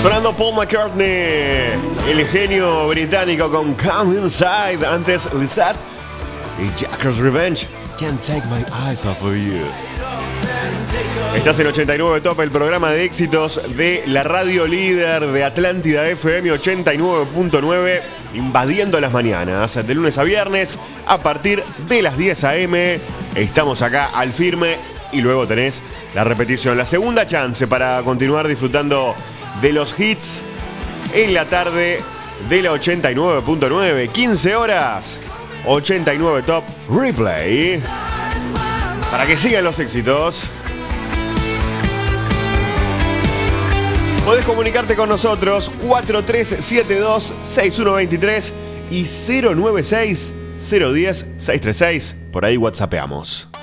Sonando Paul McCartney, el genio británico con Come Inside. Antes Lizette y Jacker's Revenge, Can't Take My Eyes Off of You. Estás en 89 Top, el programa de éxitos de la radio líder de Atlántida FM 89.9, invadiendo las mañanas, de lunes a viernes, a partir de las 10 a.m. Estamos acá al firme y luego tenés la repetición, la segunda chance para continuar disfrutando de los hits en la tarde de la 89.9, 15 horas, 89 Top Replay, para que sigan los éxitos. Podés comunicarte con nosotros 4372-6123 y 096-010-636. Por ahí whatsappeamos.